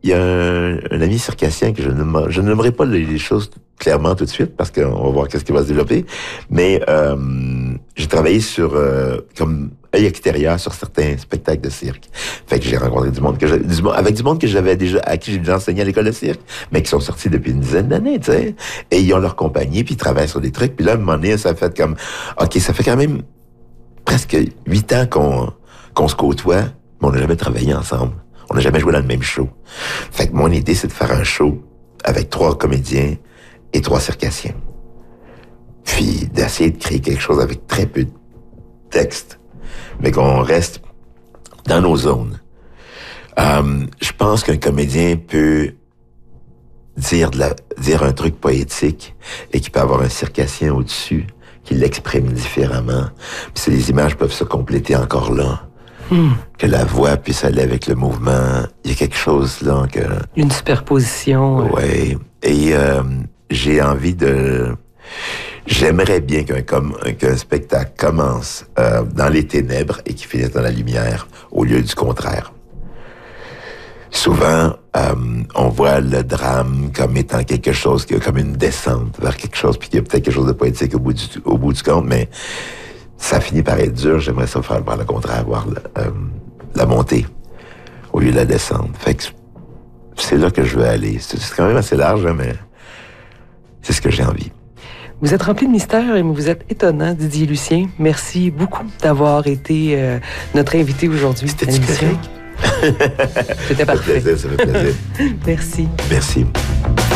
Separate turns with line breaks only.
il y a un ami circassien que je ne nommerai pas les choses clairement tout de suite parce qu'on va voir qu'est-ce qui va se développer. Mais j'ai travaillé sur comme œil extérieur sur certains spectacles de cirque. Fait que j'ai rencontré avec du monde que j'avais déjà à qui j'ai déjà enseigné à l'école de cirque, mais qui sont sortis depuis une dizaine d'années, tu sais. Et ils ont leur compagnie, puis ils travaillent sur des trucs. Puis là, à un moment donné, ça fait comme OK, ça fait quand même presque 8 ans qu'on se côtoie, mais on n'a jamais travaillé ensemble. On n'a jamais joué dans le même show. Fait que mon idée, c'est de faire un show avec 3 comédiens et 3 circassiens. Puis d'essayer de créer quelque chose avec très peu de texte, mais qu'on reste dans nos zones. Je pense qu'un comédien peut dire un truc poétique et qu'il peut avoir un circassien au-dessus qui l'exprime différemment. Puis les images peuvent se compléter encore là. Que la voix puisse aller avec le mouvement. Il y a quelque chose là que...
Une superposition.
Oui. Et j'ai envie de... J'aimerais bien qu'un spectacle commence dans les ténèbres et qu'il finisse dans la lumière, au lieu du contraire. Souvent, on voit le drame comme étant quelque chose, comme une descente vers quelque chose, puis qu'il y a peut-être quelque chose de poétique au bout du compte, mais ça finit par être dur. J'aimerais ça faire par le contraire, voir la montée au lieu de la descente. Fait que c'est là que je veux aller. C'est quand même assez large, hein, mais c'est ce que j'ai envie.
Vous êtes rempli de mystères et vous êtes étonnant, Didier Lucien. Merci beaucoup d'avoir été notre invité aujourd'hui à l'émission. C'était parfait.
Ça fait plaisir.
Merci.
Merci.